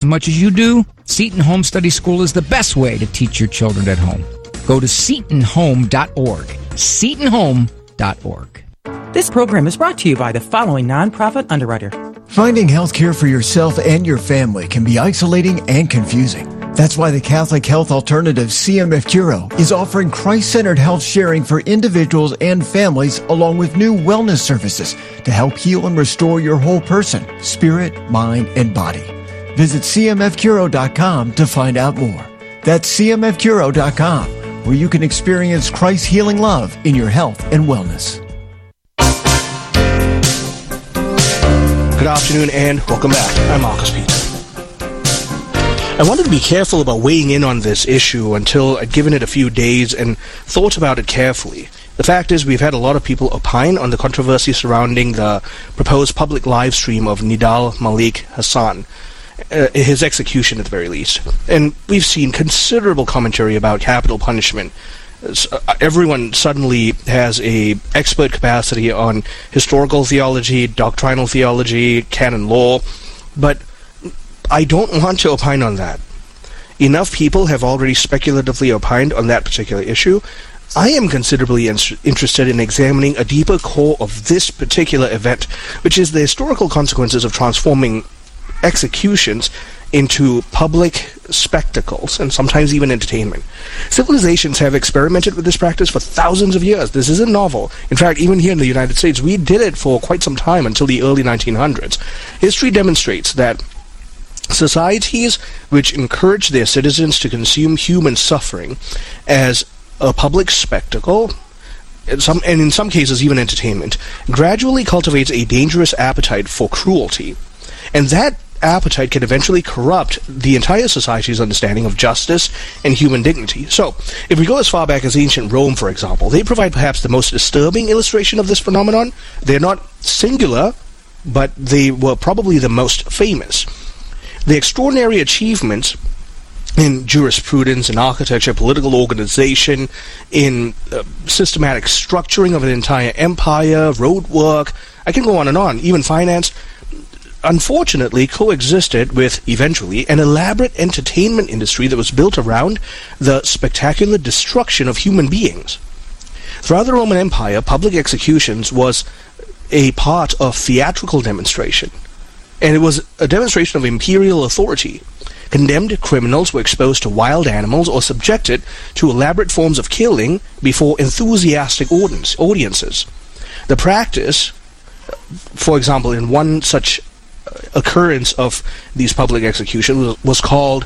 much as you do, Seton Home Study School is the best way to teach your children at home. Go to SetonHome.org. SetonHome.org. This program is brought to you by the following nonprofit underwriter. Finding health care for yourself and your family can be isolating and confusing. That's why the Catholic Health Alternative CMF Curo is offering Christ-centered health sharing for individuals and families, along with new wellness services to help heal and restore your whole person, spirit, mind, and body. Visit cmfcuro.com to find out more. That's cmfcuro.com, where you can experience Christ's healing love in your health and wellness. Good afternoon and welcome back. I'm Marcus Peter. I wanted to be careful about weighing in on this issue until I'd given it a few days and thought about it carefully. The fact is, we've had a lot of people opine on the controversy surrounding the proposed public live stream of Nidal Malik Hasan, his execution at the very least. And we've seen considerable commentary about capital punishment. Everyone suddenly has a expert capacity on historical theology, doctrinal theology, canon law, but I don't want to opine on that. Enough people have already speculatively opined on that particular issue. I am considerably interested in examining a deeper core of this particular event, which is the historical consequences of transforming executions into public spectacles and sometimes even entertainment. Civilizations have experimented with this practice for thousands of years. This isn't novel. In fact, even here in the United States, we did it for quite some time until the early 1900s. History demonstrates that societies which encourage their citizens to consume human suffering as a public spectacle, and in some cases even entertainment, gradually cultivates a dangerous appetite for cruelty. And that appetite can eventually corrupt the entire society's understanding of justice and human dignity. So, if we go as far back as ancient Rome, for example, they provide perhaps the most disturbing illustration of this phenomenon. They're not singular, but they were probably the most famous. The extraordinary achievements in jurisprudence, in architecture, political organization, in systematic structuring of an entire empire, road work, I can go on and on, even finance, unfortunately coexisted with, eventually, an elaborate entertainment industry that was built around the spectacular destruction of human beings. Throughout the Roman Empire, public executions was a part of theatrical demonstration, and it was a demonstration of imperial authority. Condemned criminals were exposed to wild animals or subjected to elaborate forms of killing before enthusiastic audiences. The practice, for example, in one such occurrence of these public executions was called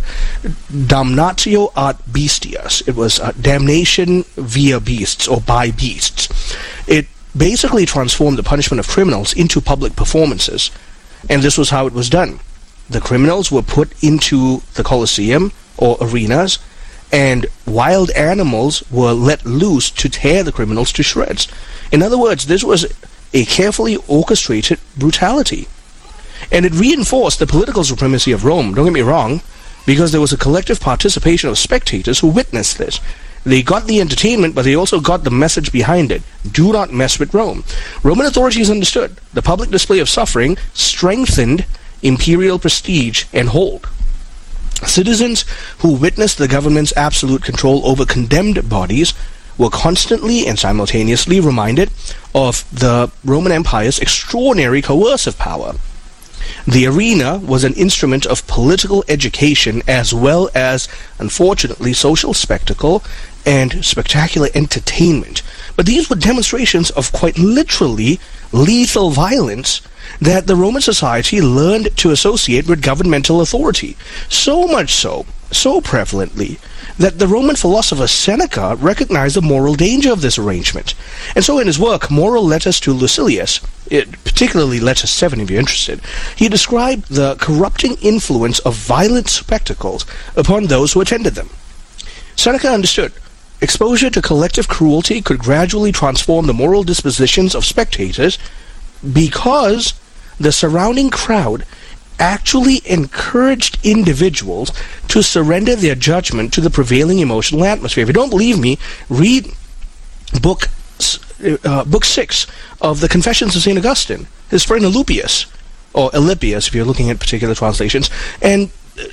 damnatio ad bestias. It was damnation via beasts or by beasts. It basically transformed the punishment of criminals into public performances, and this was how it was done. The criminals were put into the Colosseum or arenas, and wild animals were let loose to tear the criminals to shreds. In other words, this was a carefully orchestrated brutality. And it reinforced the political supremacy of Rome, don't get me wrong, because there was a collective participation of spectators who witnessed this. They got the entertainment, but they also got the message behind it. Do not mess with Rome. Roman authorities understood the public display of suffering strengthened imperial prestige and hold. Citizens who witnessed the government's absolute control over condemned bodies were constantly and simultaneously reminded of the Roman Empire's extraordinary coercive power. The arena was an instrument of political education as well as, unfortunately, social spectacle and spectacular entertainment. But these were demonstrations of quite literally lethal violence that the Roman society learned to associate with governmental authority. So much so, so prevalently, that the Roman philosopher Seneca recognized the moral danger of this arrangement. And so in his work, Moral Letters to Lucilius, particularly Letter 7 if you're interested, he described the corrupting influence of violent spectacles upon those who attended them. Seneca understood exposure to collective cruelty could gradually transform the moral dispositions of spectators because the surrounding crowd actually encouraged individuals to surrender their judgment to the prevailing emotional atmosphere. If you don't believe me, read book 6 of the Confessions of St. Augustine, his friend Alypius, or Alypius if you're looking at particular translations, and